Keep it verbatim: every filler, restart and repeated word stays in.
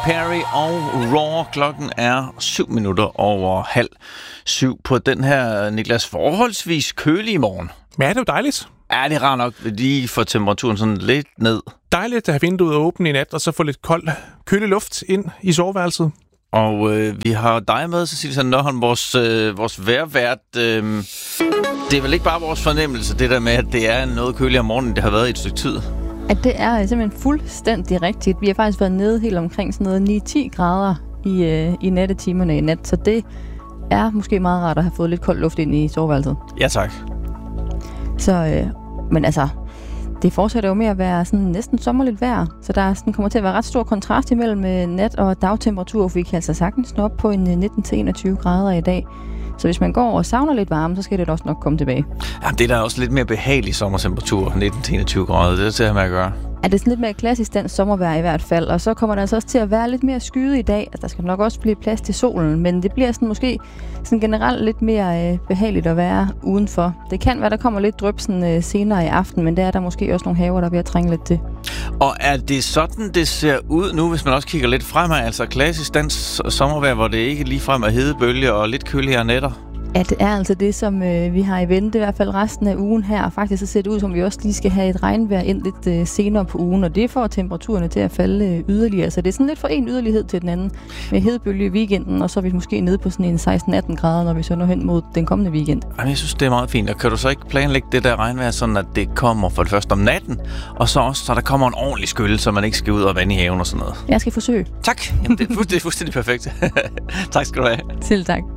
Perry og Raw. Klokken er syv minutter over halv syv på den her, Niklas, forholdsvis kølige morgen. Ja, det er jo dejligt. Ja, det er rart nok lige få temperaturen sådan lidt ned. Dejligt at have vinduet åbent i nat, og så få lidt kold, kølig luft ind i soveværelset. Og øh, vi har dig med, Cecilie Sander Nørholm, vores, øh, vores vejrvært. Øh, det er vel ikke bare vores fornemmelse, det der med, at det er noget køligere om morgenen, det har været i et stykke tid? At det er simpelthen fuldstændig rigtigt. Vi har faktisk været nede helt omkring sådan noget ni til ti grader i, øh, i nattetimerne i nat, så det er måske meget rart at have fået lidt kold luft ind i soveværelset. Ja, tak. Så, øh, men altså, det fortsætter jo med at være sådan næsten sommerligt vejr, så der sådan kommer til at være ret stor kontrast imellem øh, nat- og dagtemperatur, for vi kan altså sagtens nå op på en nitten til enogtyve grader i dag. Så hvis man går og savner lidt varme, så skal det også nok komme tilbage. Jamen, det er da også lidt mere behagelig sommertemperatur, nitten til enogtyve grader. Det er til at med at gøre. Ja, det er sådan lidt mere klassisk dansk sommervejr i hvert fald, og så kommer der altså også til at være lidt mere skyet i dag. Altså, der skal nok også blive plads til solen, men det bliver sådan måske sådan generelt lidt mere øh, behageligt at være udenfor. Det kan være, der kommer lidt dryp sådan, øh, senere i aften, men der er der måske også nogle haver, der er ved at trænge lidt til. Og er det sådan, det ser ud nu, hvis man også kigger lidt fremad, altså klassisk dansk sommervejr, hvor det ikke ligefrem er hedebølger og lidt køligere nætter? Ja, det er altså det, som øh, vi har i vente, i hvert fald resten af ugen her. Faktisk så ser det ud, som vi også lige skal have et regnvejr ind lidt øh, senere på ugen, og det får temperaturerne til at falde øh, yderligere. Så det er sådan lidt fra en yderlighed til den anden med hedebølge i weekenden, og så er vi måske nede på sådan en seksten atten grader, når vi så når hen mod den kommende weekend. Jamen, jeg synes, det er meget fint. Og kan du så ikke planlægge det der regnvejr, sådan at det kommer for det første om natten, og så også, så der kommer en ordentlig skyld, så man ikke skal ud og vande i haven og sådan noget? Jeg skal forsøge. Tak. Jamen, det er fuldstændig, fuldstændig perfekt. Tak skal du have. Selv tak.